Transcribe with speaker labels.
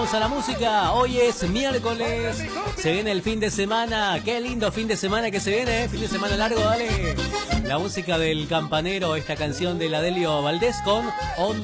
Speaker 1: vamos a la música. Hoy es miércoles. Se viene el fin de semana. Qué lindo fin de semana que se viene, ¿eh? Fin de semana largo, dale. La música del campanero, esta canción de Adelio Valdés con